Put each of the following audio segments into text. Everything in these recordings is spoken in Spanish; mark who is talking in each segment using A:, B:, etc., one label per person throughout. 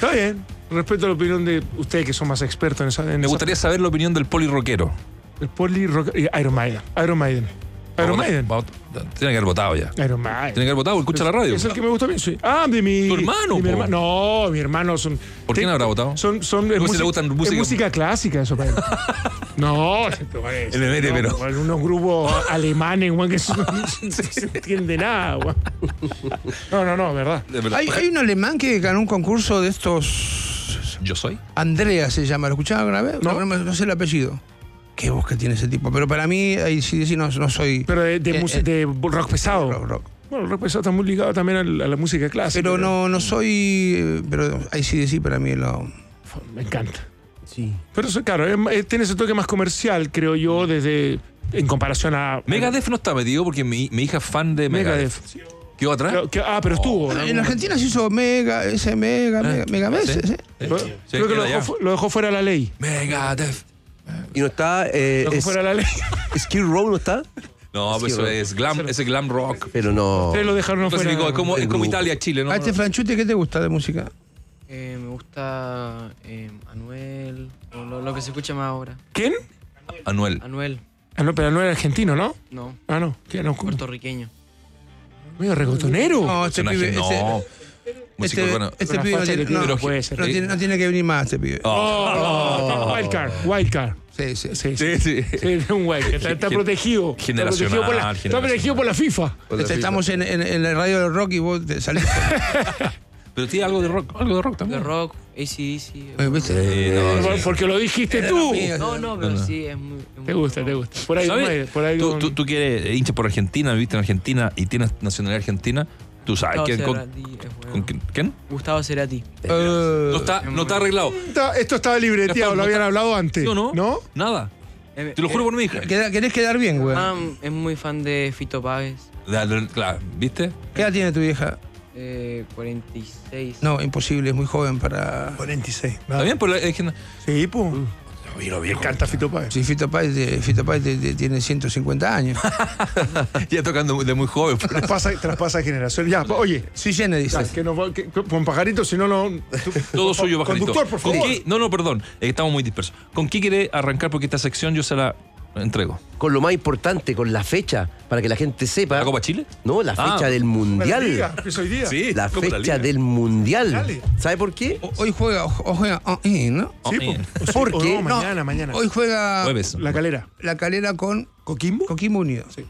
A: Está bien. Respeto la opinión de ustedes que son más expertos en esa.
B: Me gustaría saber la opinión del polirroquero.
A: El poli-rock. Iron Maiden. Iron Maiden. Iron Maiden.
B: Tiene que haber votado ya.
A: Iron Maiden.
B: Tiene que haber votado, escucha la radio.
A: Es el que me gusta a mí, sí. Ah, de mi.
B: ¿Tu hermano,
A: de mi
B: po?
A: hermano. No, mi hermano son.
B: ¿Por qué no habrá votado?
A: Son
B: ¿Cómo si le gustan música?
A: es música clásica, eso para él. No,
B: El Emere, pero.
A: Unos grupos alemanes, güey, que no se entiende nada, güey. No, verdad.
C: Hay un alemán que ganó un concurso de estos.
B: ¿Yo soy?
C: Andrea se llama, ¿lo escuchaba alguna vez?
A: No.
C: No sé el apellido. Qué voz que tiene ese tipo. Pero para mí, ahí sí no soy.
A: Pero de rock pesado.
C: Rock.
A: Bueno, el rock pesado está muy ligado también a la música clásica.
C: Pero no soy. Pero ahí sí para mí lo.
A: Me encanta.
C: Sí.
A: Pero eso, claro, tiene ese toque más comercial, creo yo, en comparación a.
B: Megadeth no está metido porque mi hija es fan de Megadeth. ¿Quedó atrás?
A: Pero estuvo.
C: En Argentina se hizo Megadeth.
B: ¿Sí?
A: Creo que lo dejó fuera de la ley.
B: Megadeth.
D: Y no está.
A: Lo dejó fuera de la ley.
D: Skid Row no está.
B: No, pues eso es glam, ese glam rock.
D: Pero no.
A: Ustedes lo dejaron fuera.
B: Es como Italia, Chile, ¿no?
C: A este Franchute, ¿qué te gusta de música?
E: Me gusta Anuel, o lo que se escucha más ahora.
A: ¿Quién?
B: Anuel.
E: Anuel,
A: Ah, no, pero no era argentino, ¿no?
E: no,
A: Ah, no. ¿Qué? No,
E: puertorriqueño.
A: medio reggaetonero.
C: No, este pibe.
B: No. Música urbana.
C: Este
A: Una
C: pibe no
A: facha
C: tiene,
A: que tiene,
C: no,
A: puede ser.
C: no tiene que venir más, este pibe.
A: Wildcard.
C: Sí.
B: Sí.
A: Sí, un güey que está protegido.
B: Generacional.
A: Está protegido por la FIFA.
C: Estamos en la radio del rock y vos te salís.
B: Pero tiene algo de rock
E: De
B: también.
E: rock, AC/DC.
B: Sí, no, sí.
A: Porque lo dijiste tú.
E: No, pero sí, es muy
A: Te gusta. Por ahí,
B: ¿Sabes?
A: por ahí.
B: Tú que eres hincha por Argentina, viviste en Argentina y tienes nacionalidad argentina, tú sabes
E: Gustavo
B: quién.
E: Cerati es bueno.
B: ¿Con quién?
E: Gustavo Cerati.
B: No está arreglado.
A: Esto estaba libreteado, lo habían hablado antes.
B: ¿Sí o no?
A: ¿No?
B: Nada. Te lo juro por mi hija.
C: ¿Querés quedar bien, güey?
E: Es muy fan de Fito Páez.
B: Claro, ¿viste?
C: ¿Qué edad tiene tu vieja?
E: 46.
C: No, imposible, es muy joven para.
A: 46.
B: ¿Está bien? Pues hay gente.
A: Sí, pues. Me encanta Fito Páez.
C: Sí, Fito Páez tiene 150 años.
B: Ya tocando de muy joven.
A: Traspasa generación. Ya, oye.
C: Sí, llena, dice.
A: Con Pajarito, si no, no.
B: Todo suyo, Pajarito.
A: Conductor, por favor.
B: ¿Con qué? No, perdón. Estamos muy dispersos. ¿Con qué quiere arrancar? Porque esta sección yo se la entrego.
D: Con lo más importante, con la fecha, para que la gente sepa.
B: ¿La Copa Chile?
D: No, la fecha del Mundial.
A: Hoy día.
B: Sí.
D: La
B: ¿cómo
D: fecha
B: liga?
D: del Mundial.
A: Dale.
D: ¿Sabe por qué?
C: Hoy juega, ¿no?
A: Sí, pues.
D: ¿Por qué?
A: No, mañana.
C: Hoy juega
B: Jueves.
A: La Calera.
C: La Calera con
A: ¿Coquimbo?
C: Coquimbo Unido.
A: Sí.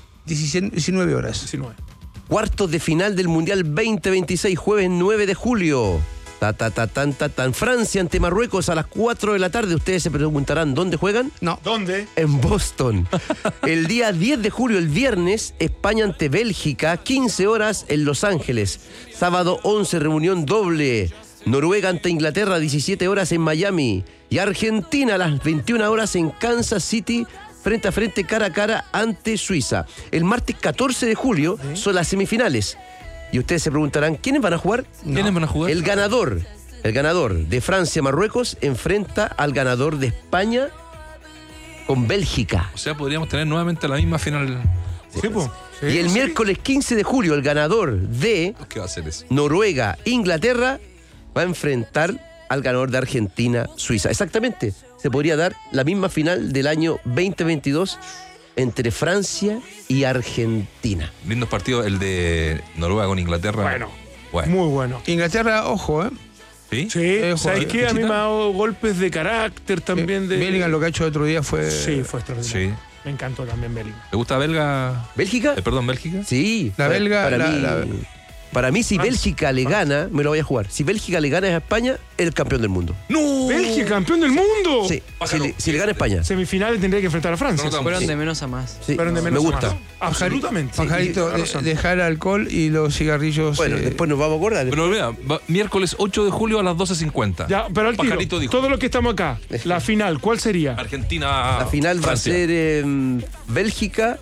C: 19 horas.
A: 19.
D: Cuartos de final del Mundial 2026, jueves 9 de julio. Francia ante Marruecos a las 4 de la tarde. Ustedes se preguntarán, ¿dónde juegan?
C: No.
A: ¿Dónde?
D: En Boston. El día 10 de julio, el viernes, España ante Bélgica, 15 horas en Los Ángeles. Sábado 11, reunión doble. Noruega ante Inglaterra, 17 horas en Miami. Y Argentina a las 21 horas en Kansas City, frente a frente, cara a cara ante Suiza. El martes 14 de julio son las semifinales. Y ustedes se preguntarán, ¿quiénes van a jugar?
B: ¿Quiénes van a jugar?
D: El ganador de Francia-Marruecos enfrenta al ganador de España con Bélgica.
B: O sea, podríamos tener nuevamente la misma final.
A: Sí, pues.
D: Y el miércoles 15 de julio, el ganador de
B: ¿Qué va a hacer eso?
D: Noruega-Inglaterra va a enfrentar al ganador de Argentina-Suiza. Exactamente, se podría dar la misma final del año 2022 entre Francia y Argentina.
B: Lindos partidos, el de Noruega con Inglaterra.
A: Bueno. Muy bueno.
C: Inglaterra, ojo, ¿eh?
B: ¿Sí?
A: Sí, ¿sabes
C: joder,
A: qué? A mí me ha dado golpes de carácter también.
C: Bellingham lo que ha hecho el otro día fue.
A: Sí, fue extraordinario.
B: Sí.
A: Me encantó también Bellingham.
B: ¿Te gusta Belga?
D: ¿Bélgica?
B: Perdón, Bélgica.
D: Sí.
C: La belga.
D: Para mí, si Bélgica le gana, me lo voy a jugar. Si Bélgica le gana a España, es el campeón del mundo.
B: ¡No!
A: ¡Bélgica, campeón del mundo!
D: Sí, si le gana a España.
A: Semifinales tendría que enfrentar a Francia.
B: No,
E: Fueron de menos a más.
D: Sí,
A: Fueron de
D: me
A: menos a
D: gusta.
A: más. Absolutamente.
C: Pajarito, dejar alcohol y los cigarrillos.
D: Bueno, después nos vamos a acordar.
B: Pero mira, miércoles 8 de julio a las 12:50.
A: Ya, pero al
B: Pajarito
A: tiro,
B: dijo.
A: todo lo que estamos acá, la final, ¿cuál sería?
B: Argentina.
D: La final
B: Francia.
D: va a ser Bélgica.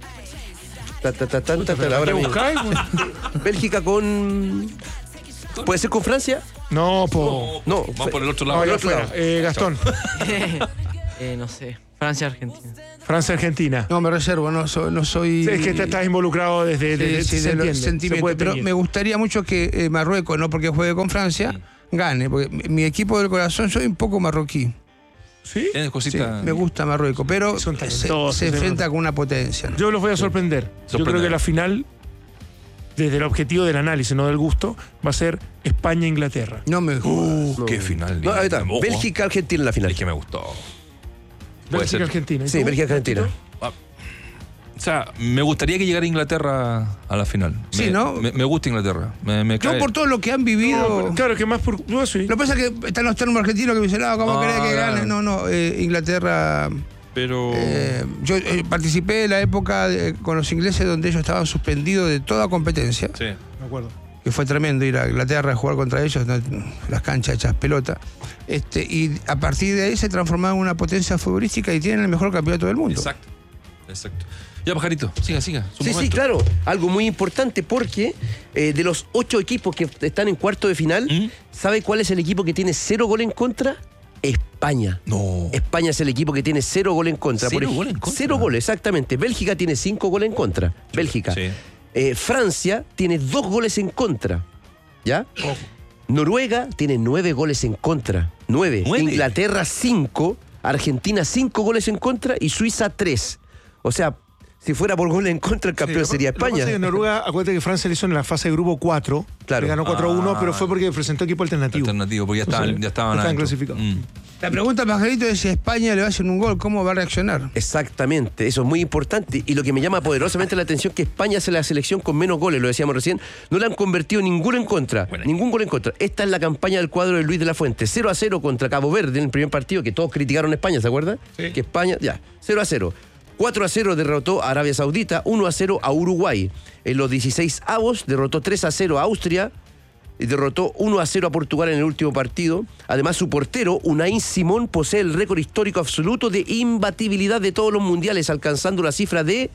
D: Ahora
A: ¿Qué
D: mismo.
A: buscáis?
D: Bélgica con. ¿Puede ser con Francia?
A: No, po.
D: No.
B: Vamos por el otro lado.
A: No,
D: el
A: ya
D: otro
A: fuera.
D: lado.
A: Gastón,
E: No sé. Francia-Argentina.
A: Francia-Argentina.
C: No, me reservo, no soy.
A: Es que te estás involucrado desde
C: Sí,
A: se
C: de los
A: entiende, se
C: sentimientos.
A: puede
C: Pero
A: teñir.
C: me gustaría mucho que Marruecos, no porque juegue con Francia, gane, porque mi equipo del corazón, soy un poco marroquí.
A: ¿Sí?
B: Tienes
C: Sí,
B: cositas.
C: me gusta Marruecos, pero
A: Son talentosos,
C: se
A: ¿no?
C: enfrenta con una potencia, ¿no?
A: Yo los voy a sorprender. Yo
B: Sorprender.
A: creo que la final, desde el objetivo del análisis, no del gusto, va a ser España-Inglaterra.
C: No me jodas.
B: Qué final.
D: No, ahí está.
B: Ojo.
D: Bélgica-Argentina en la final.
B: Es que me gustó. Puede ser.
A: Bélgica-Argentina. ¿Y
D: Sí,
A: tú?
D: Bélgica-Argentina.
B: O sea, me gustaría que llegara Inglaterra a la final.
C: Sí, ¿no?
B: Me gusta Inglaterra. Me
C: Yo
B: cae.
C: por todo lo que han vivido.
A: Claro, que más por. Yo sí.
C: Lo que pasa es que están los termos argentinos que me dicen, no, ¿cómo querés que
B: claro.
C: gane? No, Inglaterra.
B: Pero.
C: Yo participé en la época con los ingleses donde ellos estaban suspendidos de toda competencia,
B: Sí.
A: Me acuerdo.
C: que fue tremendo ir a Inglaterra a jugar contra ellos, ¿no? Las canchas hechas pelota. Y a partir de ahí se transformaron en una potencia futbolística y tienen el mejor campeonato del mundo.
B: Exacto. Exacto. Ya, Pajarito, siga. Su
D: Sí,
B: momento.
D: sí, claro. Algo muy importante porque de los 8 equipos que están en cuarto de final, ¿sabe cuál es el equipo que tiene 0 goles en contra? España.
B: No.
D: España es el equipo que tiene 0 goles en contra.
B: 0 goles en contra.
D: 0 goles, exactamente. Bélgica tiene 5 goles en contra. Bélgica.
B: Sí.
D: Francia tiene 2 goles en contra. ¿Ya? Noruega tiene 9 goles en contra. 9.
B: 9.
D: Inglaterra 5. Argentina 5 goles en contra y Suiza 3. O sea, si fuera por goles en contra, el campeón sería
A: Lo que pasa
D: España.
A: es que Noruega, acuérdate que Francia le hizo en la fase de grupo 4.
D: Claro.
A: Le ganó 4-1,
B: Ah.
A: pero fue porque presentó equipo alternativo.
B: Alternativo, porque ya estaban
A: Estaban
B: adentro.
A: clasificados.
C: La pregunta, Pajarito, es si a España le va a hacer un gol, ¿cómo va a reaccionar?
D: Exactamente, eso es muy importante. Y lo que me llama poderosamente la atención es que España es la selección con menos goles, lo decíamos recién. No le han convertido ninguno en contra.
B: Bueno.
D: Ningún gol en contra. Esta es la campaña del cuadro de Luis de la Fuente. 0-0 contra Cabo Verde en el primer partido, que todos criticaron a España, ¿se acuerdan?
A: Sí.
D: Que España, ya, 0-0. 4-0 derrotó a Arabia Saudita, 1-0 a Uruguay. En los 16avos derrotó 3-0 a Austria. Y derrotó 1-0 a Portugal en el último partido. Además, su portero, Unai Simón, posee el récord histórico absoluto de imbatibilidad de todos los mundiales, alcanzando la cifra de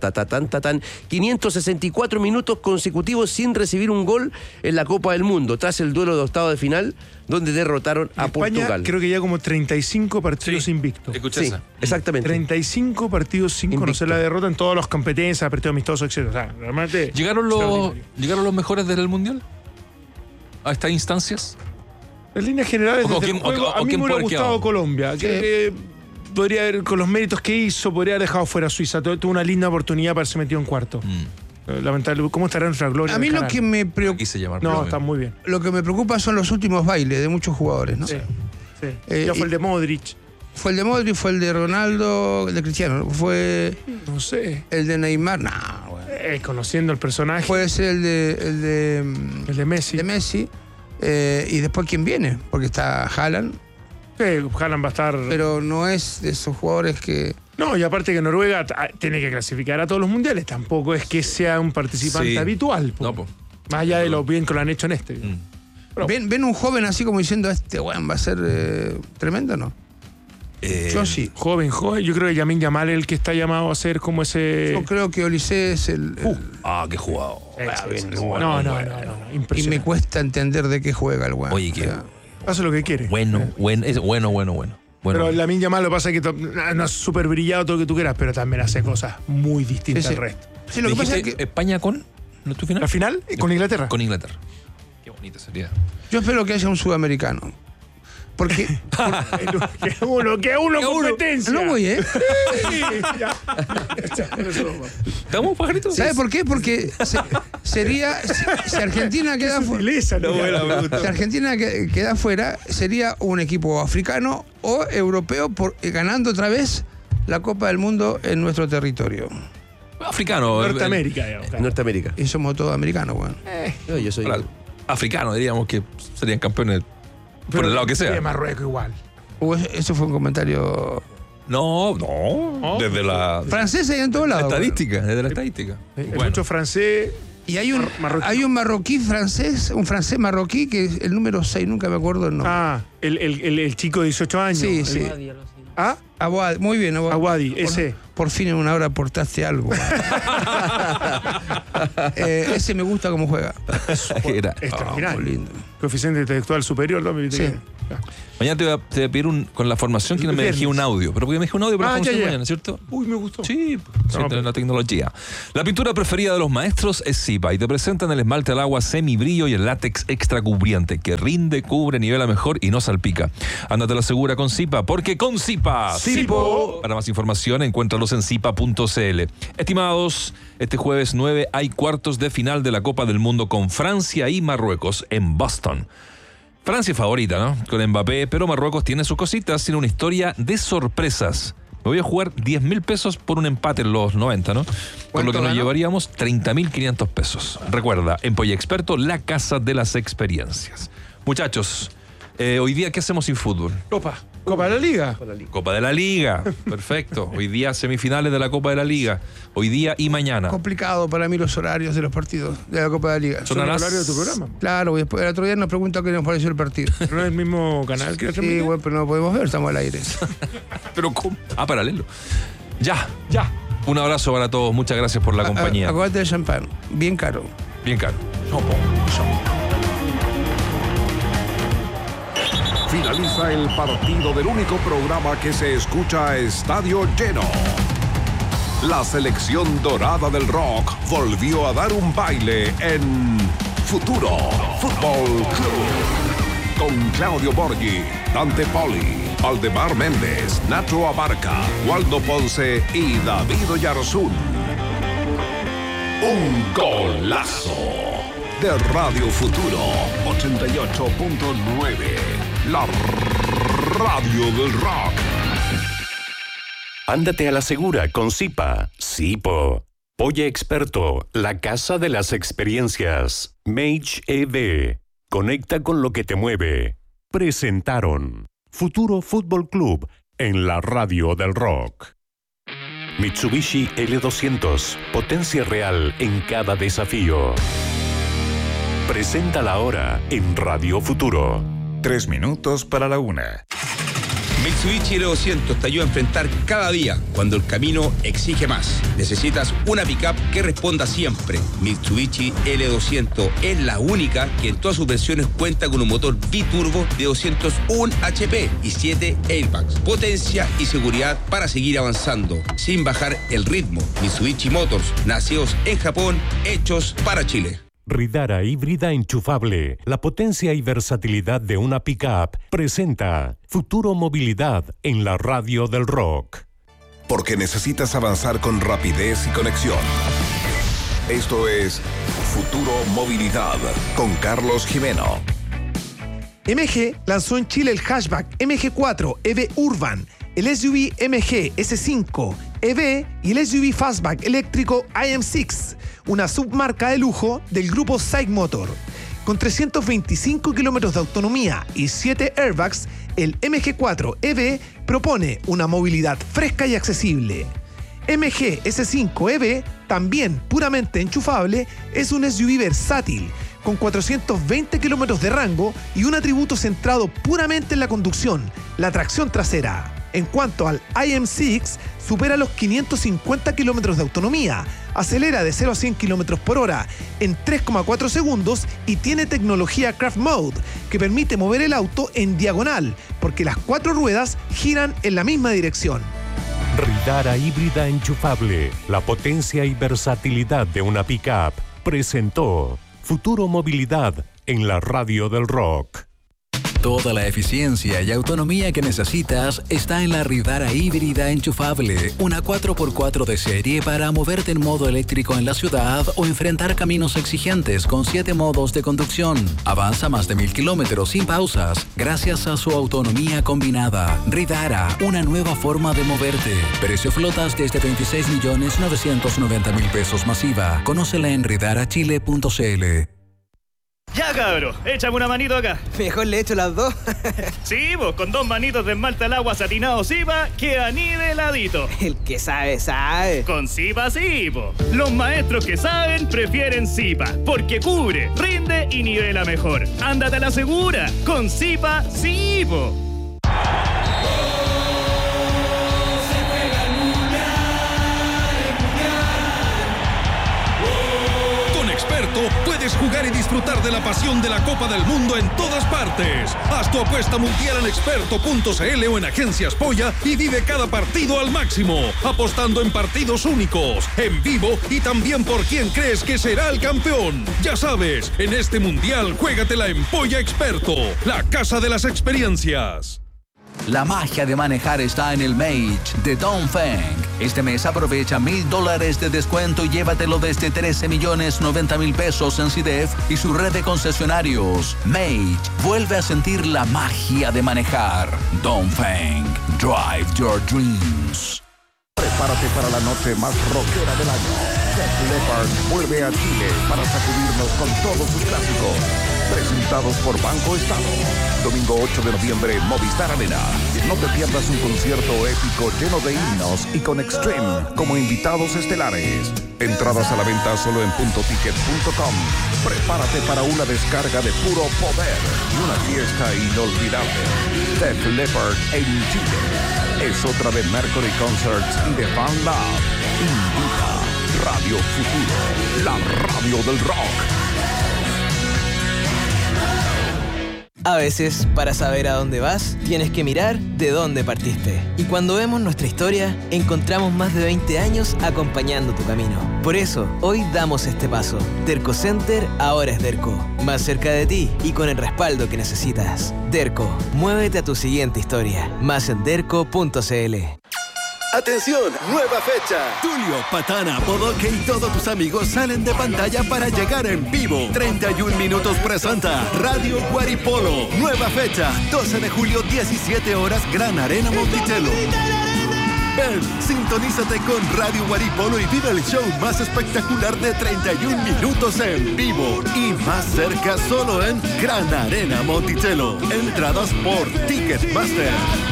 D: 564 minutos consecutivos sin recibir un gol en la Copa del Mundo, tras el duelo de octavo de final, donde derrotaron a
A: España
D: Portugal.
A: creo que ya como 35 partidos
B: Sí.
A: invictos.
B: Escucha
D: Sí,
B: esa.
D: exactamente.
A: 35 partidos sin
D: Invicto.
A: conocer la derrota en todas las competencias, partidos amistosos, etc. O sea, realmente.
B: ¿Llegaron los mejores del Mundial? ¿A estas instancias?
A: En líneas generales,
B: O
A: desde
B: quién-
A: el juego,
B: o
A: a mí
B: quién
A: me hubiera
B: puede haber
A: gustado
B: quedado.
A: Colombia. Creo que podría haber, con los méritos que hizo, podría haber dejado fuera a Suiza. Tuvo una linda oportunidad para haberse metido en cuarto. Lamentable. ¿Cómo estará nuestra gloria?
C: A mí
A: del
C: lo
A: canal?
C: que me preocupa,
B: Quise llamar.
A: No,
B: pero-
A: está muy bien.
C: lo que me preocupa son los últimos bailes de muchos jugadores, ¿no?
A: Sí. Sí.
C: Eh,
A: Ya fue el de Modric.
C: Fue el de Modric, fue el de Ronaldo, el de Cristiano, fue
A: No sé.
C: el de Neymar, no, bueno.
A: Conociendo el personaje.
C: Puede ser el de
A: El de Messi.
C: y después quién viene, porque está Haaland,
A: Sí, Haaland va a estar.
C: pero no es de esos jugadores que...
A: No, y aparte que Noruega tiene que clasificar a todos los mundiales. Tampoco es que sea un participante
B: Sí.
A: habitual. Po.
B: No, pues.
A: Más allá de lo bien que lo han hecho en este. Pero-
C: ¿Ven un joven así como diciendo, este weón va a ser tremendo, no? Yo sí.
A: Joven. Yo creo que Yamin Yamal es el que está llamado a ser como ese.
C: Yo creo que Olise es el...
B: Ah, qué jugado.
A: No,
C: y me
A: impresionante.
C: cuesta entender de qué juega el weón.
B: Oye,
C: O
B: qué
C: sea,
A: Hace lo que quiere.
B: bueno.
A: Pero Lamin Yamal lo que pasa es que no es súper brillado todo lo que tú quieras, pero también hace cosas muy distintas
C: Sí, sí.
A: al resto.
C: sí, lo que pasa es que
B: España con. ¿No es tu final?
A: La final con Inglaterra.
B: Con Inglaterra. Qué bonita sería.
C: yo espero que haya un sudamericano. Porque...
A: que uno competencia.
C: no voy, ¿eh?
B: ¿Estamos, Pajarito?
C: ¿Sabe por qué? Porque sería... Si Argentina queda fuera... Si Argentina queda fuera, sería un equipo africano o europeo ganando otra vez la Copa del Mundo en nuestro territorio.
B: Africano.
A: Norteamérica, digamos. claro.
D: Norteamérica.
C: Y somos todos americanos, weón.
D: Yo soy.
B: Africano, diríamos que serían campeones por el lado que
A: Y de
B: sea.
A: Marruecos igual.
C: Eso fue un comentario...
B: No. Desde la
C: Francés hay en todos lados. weón.
B: estadística. Desde la estadística.
A: El mucho francés.
C: Y hay un marroquí francés, un francés marroquí que es el número 6, nunca me acuerdo el nombre.
A: Ah, el chico de 18 años.
C: Sí, sí.
A: Ah,
C: Aguadi, muy bien,
A: Aguadi, ese.
C: Por fin en una hora aportaste algo. Ese me gusta cómo juega.
B: Era.
A: Extraordinario.
C: Muy lindo.
A: Coeficiente intelectual superior, ¿no?
C: Sí.
B: Mañana te voy a pedir con la formación que me dejé un audio. Pero porque me dejé un audio para la formación mañana, ¿cierto?
A: Uy, me gustó.
B: Sí, la tecnología. La pintura preferida de los maestros es Zipa y te presentan el esmalte al agua semibrillo y el látex extra cubriente que rinde, cubre, nivela mejor y no salpica. Ándate la segura con Zipa, porque con Zipa.
A: Zipo.
B: Para más información, encuéntralos en zipa.cl. Estimados, este jueves 9 hay cuartos de final de la Copa del Mundo con Francia y Marruecos en Boston. Francia es favorita, ¿no? Con Mbappé, pero Marruecos tiene sus cositas, tiene una historia de sorpresas. Me voy a jugar 10.000 pesos por un empate en los 90, ¿no? Por lo que nos llevaríamos 30.500 pesos. Recuerda, en Polla Experto, la casa de las experiencias. Muchachos, hoy día, ¿qué hacemos sin fútbol?
A: Copa de la Liga.
B: Copa de la Liga. Perfecto. Hoy día semifinales de la Copa de la Liga. Hoy día y mañana.
C: Complicado para mí los horarios de los partidos de la Copa de la Liga.
A: ¿Son el horario de tu programa?
C: Claro, y después el otro día nos preguntó qué nos pareció el partido.
A: ¿No es el mismo canal que la
C: Sí, bueno, pero no lo podemos ver, estamos al aire.
B: ¿Pero cómo? Paralelo. Ya. Un abrazo para todos. Muchas gracias por la compañía.
C: Acuérdate del champán. Bien caro.
B: Bien caro.
F: Finaliza el partido del único programa que se escucha a estadio lleno. La selección dorada del rock volvió a dar un baile en Futuro Fútbol Club. Con Claudio Borghi, Dante Poli, Aldemar Méndez, Nacho Abarca, Waldo Ponce y David Oyarzún. Un golazo de Radio Futuro 88.9. La radio del rock.
G: Ándate a la segura con Zipa. Zipo. Polla Experto, la casa de las experiencias. Mage EV. Conecta con lo que te mueve. Presentaron Futuro Fútbol Club en la radio del rock. Mitsubishi L200. Potencia real en cada desafío. Presenta la hora en Radio Futuro.
H: 3 minutos para la 1.
I: Mitsubishi L200 te ayuda a enfrentar cada día cuando el camino exige más. Necesitas una pickup que responda siempre. Mitsubishi L200 es la única que en todas sus versiones cuenta con un motor biturbo de 201 HP y 7 airbags. Potencia y seguridad para seguir avanzando sin bajar el ritmo. Mitsubishi Motors, nacidos en Japón, hechos para Chile.
G: Ridara híbrida enchufable, la potencia y versatilidad de una pickup, presenta Futuro Movilidad en la radio del rock.
F: Porque necesitas avanzar con rapidez y conexión. Esto es Futuro Movilidad con Carlos Jimeno.
J: MG lanzó en Chile el hatchback MG4 EV Urban, el SUV MG S5 EV y el SUV fastback eléctrico IM6, una submarca de lujo del grupo SAIC Motor. Con 325 kilómetros de autonomía y 7 airbags, el MG4 EV propone una movilidad fresca y accesible. MG S5 EV, también puramente enchufable, es un SUV versátil, con 420 kilómetros de rango y un atributo centrado puramente en la conducción, la tracción trasera. En cuanto al IM6, supera los 550 kilómetros de autonomía, acelera de 0 a 100 kilómetros por hora en 3,4 segundos y tiene tecnología Craft Mode, que permite mover el auto en diagonal, porque las 4 ruedas giran en la misma dirección.
G: Ridara híbrida enchufable, la potencia y versatilidad de una pickup, presentó Futuro Movilidad en la radio del rock.
K: Toda la eficiencia y autonomía que necesitas está en la Ridara híbrida enchufable, una 4x4 de serie para moverte en modo eléctrico en la ciudad o enfrentar caminos exigentes con 7 modos de conducción. Avanza más de 1000 kilómetros sin pausas gracias a su autonomía combinada. Ridara, una nueva forma de moverte. Precio flotas desde 26.990.000 pesos masiva. Conócela en ridarachile.cl.
L: Ya, cabro, échame una manito acá.
M: Mejor le echo las dos.
L: Sí, vos, con 2 manitos de esmalta al agua satinado Zipa, queda ni de ladito.
M: El que sabe, sabe.
L: Con Zipa sí, po. Los maestros que saben prefieren Zipa, porque cubre, rinde y nivela mejor. Ándate a la segura, con Zipa sí, po.
N: Experto puedes jugar y disfrutar de la pasión de la Copa del Mundo en todas partes. Haz tu apuesta mundial en experto.cl o en Agencias Polla y vive cada partido al máximo, apostando en partidos únicos, en vivo y también por quién crees que será el campeón. Ya sabes, en este mundial juégatela en Polla Experto, la casa de las experiencias.
K: La magia de manejar está en el Mage de Dongfeng. Este mes aprovecha $1,000 de descuento y llévatelo desde 13,090,000 pesos en CIDEF y su red de concesionarios. Mage vuelve a sentir la magia de manejar. Dongfeng, drive your dreams.
F: Prepárate para la noche más rockera del año. Def Leppard vuelve a Chile para sacudirnos con todos sus clásicos. Presentados por Banco Estado. Domingo 8 de noviembre, Movistar Arena. No te pierdas un concierto épico lleno de himnos y con Extreme como invitados estelares. Entradas a la venta solo en .ticket.com. Prepárate para una descarga de puro poder y una fiesta inolvidable. Def Leppard en Chile. Es otra de Mercury Concerts y de Fan Lab. Invita Radio Futuro, la radio del rock.
O: A veces, para saber a dónde vas, tienes que mirar de dónde partiste. Y cuando vemos nuestra historia, encontramos más de 20 años acompañando tu camino. Por eso, hoy damos este paso. Derco Center ahora es Derco. Más cerca de ti y con el respaldo que necesitas. Derco, muévete a tu siguiente historia. Más en derco.cl.
P: ¡Atención! ¡Nueva fecha! Tulio, Patana, Bodoque y todos tus amigos salen de pantalla para llegar en vivo. 31 minutos presenta Radio Guaripolo. Nueva fecha, 12 de julio, 17 horas, Gran Arena Monticello. Ven, sintonízate con Radio Guaripolo y vive el show más espectacular de 31 minutos en vivo. Y más cerca solo en Gran Arena Monticello. Entradas por Ticketmaster.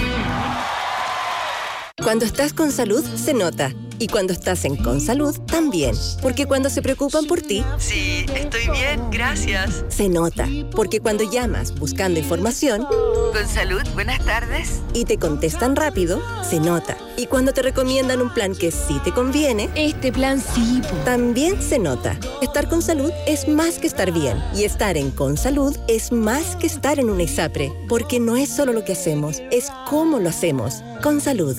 Q: Cuando estás con salud, se nota. Y cuando estás en Consalud, también. Porque cuando se preocupan por ti...
R: Sí, estoy bien, gracias.
Q: Se nota. Porque cuando llamas buscando información...
R: Consalud, buenas tardes.
Q: Y te contestan rápido, se nota. Y cuando te recomiendan un plan que sí te conviene...
R: Este plan sí,
Q: también se nota. Estar con salud es más que estar bien. Y estar en Consalud es más que estar en una ISAPRE. Porque no es solo lo que hacemos, es cómo lo hacemos. Consalud.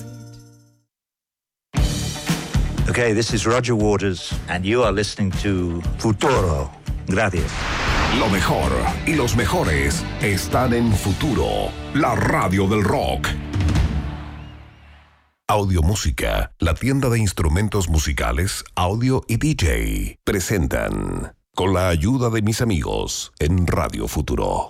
S: Okay, this is Roger Waters, and you are listening to Futuro. Gracias.
F: Lo mejor y los mejores están en Futuro, la radio del rock. Audio Música, la tienda de instrumentos musicales, audio y DJ, presentan, con la ayuda de mis amigos, en Radio Futuro.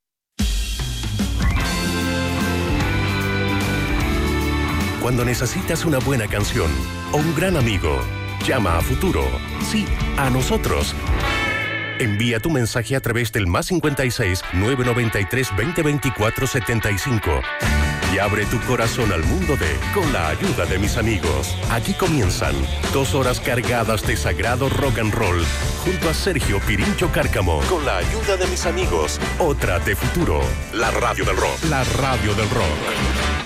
G: Cuando necesitas una buena canción o un gran amigo, llama a Futuro. Sí, a nosotros. Envía tu mensaje a través del +56 993 2024 75 y abre tu corazón al mundo de Con la ayuda de mis amigos. Aquí comienzan 2 horas cargadas de sagrado rock and roll junto a Sergio Pirincho Cárcamo. Con la ayuda de mis amigos, otra de Futuro, la radio del rock. La radio del rock.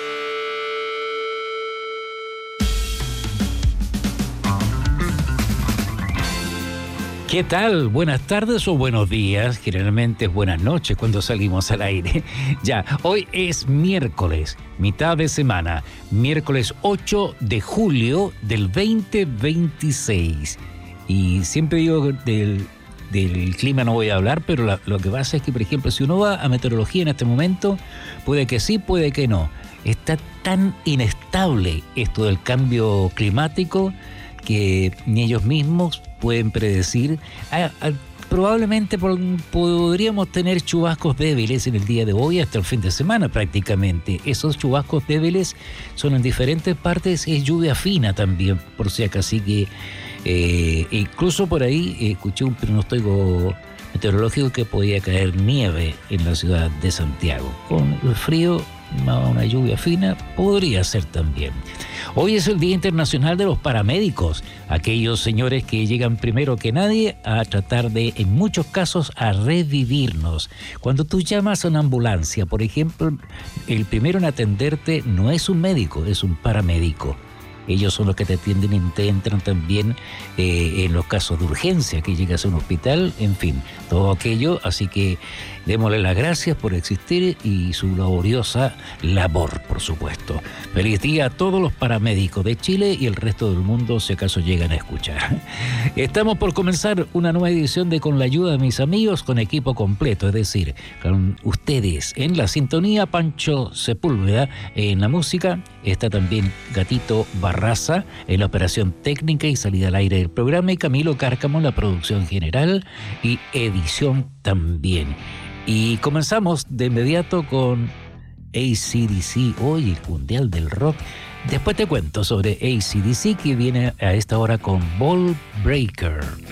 T: ¿Qué tal? Buenas tardes o buenos días. Generalmente es buenas noches cuando salimos al aire. Ya, hoy es miércoles, mitad de semana. Miércoles 8 de julio del 2026. Y siempre digo del clima no voy a hablar, pero lo que pasa es que, por ejemplo, si uno va a meteorología en este momento, puede que sí, puede que no. Está tan inestable esto del cambio climático que ni ellos mismos pueden predecir. Probablemente podríamos tener chubascos débiles en el día de hoy hasta el fin de semana prácticamente. Esos chubascos débiles son en diferentes partes, es lluvia fina también, por si acaso. Así que incluso por ahí escuché un pronóstico meteorológico que podía caer nieve en la ciudad de Santiago. Con el frío, una lluvia fina podría ser también. Hoy es el Día Internacional de los Paramédicos, aquellos señores que llegan primero que nadie a tratar de, en muchos casos, a revivirnos. Cuando tú llamas a una ambulancia, por ejemplo, el primero en atenderte no es un médico, es un paramédico. ellos son los que te atienden y te entran también en los casos de urgencia, que llegas a un hospital, en fin, todo aquello. Así que démosle las gracias por existir y su laboriosa labor, por supuesto. Feliz día a todos los paramédicos de Chile y el resto del mundo, si acaso llegan a escuchar. Estamos por comenzar una nueva edición de Con la ayuda de mis amigos, con equipo completo, es decir, con ustedes en la sintonía, Pancho Sepúlveda en la música, está también Gatito Barraza en la operación técnica y salida al aire del programa, y Camilo Cárcamo en la producción general y edición también. Y comenzamos de inmediato con AC/DC, hoy el mundial del rock. Después te cuento sobre AC/DC, que viene a esta hora con Ball Breaker.